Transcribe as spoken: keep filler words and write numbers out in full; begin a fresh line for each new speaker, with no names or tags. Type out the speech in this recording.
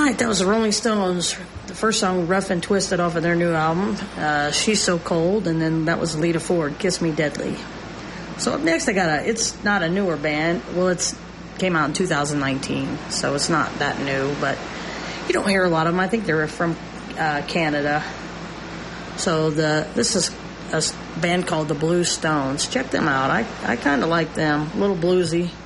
right, that was the Rolling Stones. The first song, Rough and Twisted, off of their new album, uh, She's So Cold, and then that was Lita Ford, Kiss Me Deadly. So up next, I got a, it's not a newer band. Well, it's came out in two thousand nineteen, so it's not that new, but you don't hear a lot of them. I think they're from uh, Canada. So the this is a band called the Blue Stones. Check them out. I, I kind of like them. A little bluesy.